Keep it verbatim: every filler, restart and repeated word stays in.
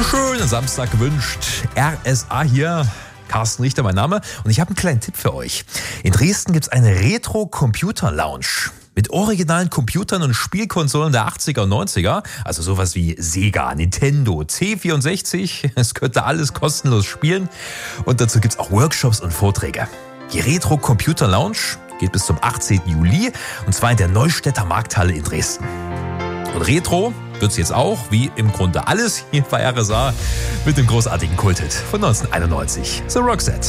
Einen schönen Samstag gewünscht. R S A hier. Carsten Richter, mein Name. Und ich habe einen kleinen Tipp für euch. In Dresden gibt es eine Retro-Computer-Lounge. Mit originalen Computern und Spielkonsolen der achtziger und neunziger. Also sowas wie Sega, Nintendo, C vierundsechzig. Es könnte alles kostenlos spielen. Und dazu gibt es auch Workshops und Vorträge. Die Retro-Computer-Lounge geht bis zum achtzehnten Juli. Und zwar in der Neustädter Markthalle in Dresden. Und Retro wird es jetzt auch, wie im Grunde alles hier bei R S A, mit dem großartigen Kulthit von neunzehnhunderteinundneunzig. The Roxette.